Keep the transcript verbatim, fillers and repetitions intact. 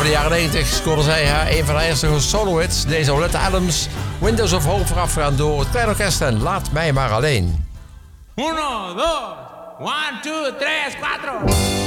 de jaren negentig scoorde zij haar een van haar eerste solo-hits. Deze Oleta Adams, Windows of Hope, voorafgegaan door het Klein Orkest en Laat mij maar alleen. Uno, dos, one, two, tres, cuatro.